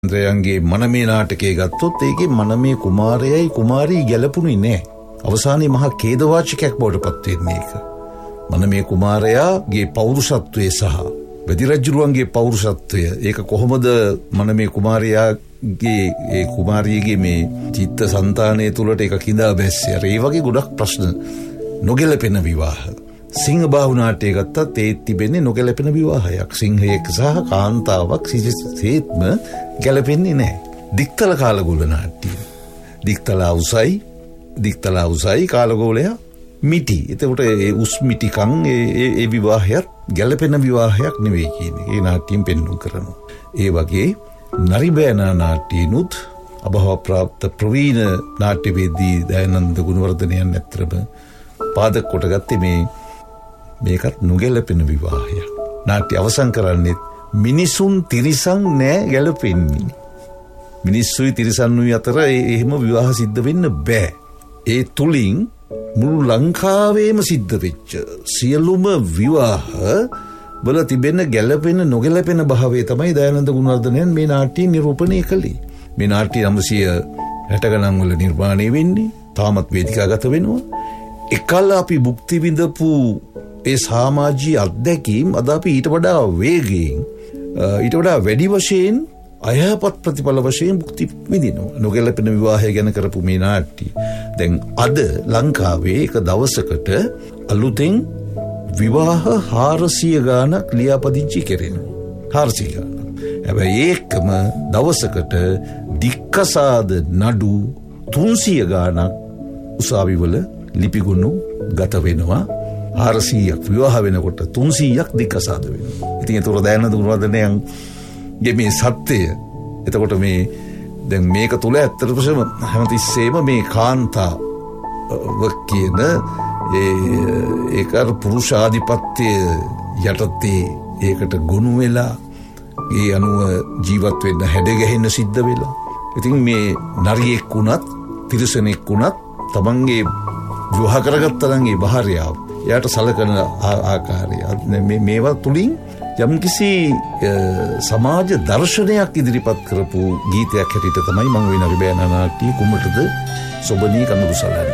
න්ද්‍රයන්ගේ මනමේ නාටකයේ ගත්තොත් ඒකේ මනමේ කුමාරයයි කුමාරී ගැලපුණේ නැහැ. අවසානයේ මහා ඛේදවාචකයක් බවට පත් වෙන්නේ ඒක. මනමේ කුමාරයාගේ පෞරුෂත්වය සහ බෙදිරජුරුවන්ගේ පෞරුෂත්වය ඒක කොහොමද මනමේ කුමාරයාගේ ඒ කුමාරියගේ මේ චිත්ත සංතානය තුළට ඒක කිඳා බැස්සේ. ඒ වගේ ගොඩක් ප්‍රශ්න නොගැලපෙන විවාහ. සිංහබාහු නාට්‍යය ගත්තත් ඒත් තිබෙන්නේ නොගැලපෙන විවාහයක්. සිංහයෙක් සහ කාන්තාවක් කිසිසේත්ම ගැලපෙන්නේ නැහැ. දික්තල කාලගෝල නාට්‍යය. දික්තලා උසයි කාලගෝලයා මිටි. එතකොට ඒ උස් මිටිකම් ඒ විවාහයත් ගැලපෙන විවාහයක් නෙවෙයි කියන්නේ. ඒ නාට්‍යයෙන් පෙන්වු කරනවා. ඒ වගේ නරිබෑනා නාට්‍යනුත් අභවප්‍රාප්ත ප්‍රවීණ නාට්‍යවේදී දයානන්ද ගුණවර්ධනයන් ඇත්තරම පාදක කොටගත්තේ මේකත් නොගැලපෙන විවාහයක්. නාට්‍ය අවසන් කරන්නේ මිනිසුන් තිරිසන් නෑ ගැලපෙන්නේ. මිනිස්සුයි තිරිසන්නුයි අතර එහෙම විවාහ සිද්ධ වෙන්න බෑ. ඒ තුලින් මුළු ලංකාවේම සිද්ධ වෙච්ච සියලුම විවාහ වල තිබෙන ගැලපෙන නොගැලපෙන භාවය තමයි දයානන්ද ගුණවර්ධනයන් මේ නාට්‍ය නිරූපණය කළේ. මේ නාට්‍ය 960 ගණන් වල නිර්මාණය වෙන්නේ. තාමත් වේදිකාගත වෙනවා. එකල අපි භුක්ති විඳපු ඒ සමාජීය අත්දැකීම් අද අපි ඊට වඩා වේගයෙන් ඊට වඩා වැඩි වශයෙන් අයහපත් ප්‍රතිඵල වශයෙන් භුක්ති විඳිනවා. නොගැලපෙන විවාහය ගැන කරපු මේ නාට්‍ය දැන් අද ලංකාවේ එක දවසකට අලුතෙන් විවාහ 400 ගාණක් ලියාපදිංචි කෙරෙනවා. 400 ගාණක්. හැබැයි ඒකම දවසකට දික්කසාද නඩු 300 ගාණක් උසාවිවල ලිපිගුණ ගත වෙනවා. 400ක් විවාහ වෙනකොට 300ක් දික්කසාද වෙනවා. ඉතින් ඒතර දයානන්ද ගුණවර්ධනයන්ගේ මේ සත්‍යය එතකොට මේ දැන් මේක තුල ඇත්තටම හැමතිස්සෙම මේ කාන්තාව කියන ඒක පුරුෂාධිපත්‍ය යටතේ ඒකට ගොනු වෙලා ඒ අනුව ජීවත් වෙන්න හැඩ ගැහෙන්න සිද්ධ වෙලා. ඉතින් මේ නරියෙක් වුණත් තිරිසනෙක් වුණත් තමන්ගේ විවාහ කරගත්තා නම් ඒ භාර්යාව එයාට සලකන ආකාරය මේවා තුලින් යම්කිසි සමාජ දර්ශනයක් ඉදිරිපත් කරපු ගීතයක් හැටියට තමයි මම වෙන නරිබෑනා නාට්‍ය කුමටද සොබනී කඳුළු සලන්නේ.